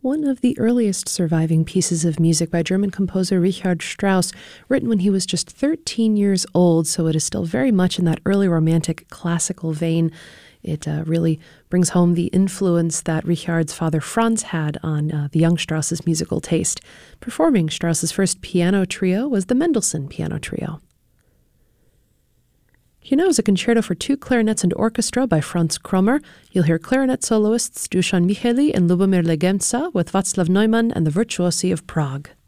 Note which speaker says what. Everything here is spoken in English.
Speaker 1: One of the earliest surviving pieces of music by German composer Richard Strauss, written when he was just 13 years old, so it is still very much in that early romantic classical vein. It really brings home the influence that Richard's father Franz had on the young Strauss's musical taste. Performing Strauss's first piano trio was the Mendelssohn Piano Trio. Here now is a concerto for 2 clarinets and orchestra by Franz Krommer. You'll hear clarinet soloists Dusan Micheli and Lubomir Legemca with Václav Neumann and the Virtuosi of Prague.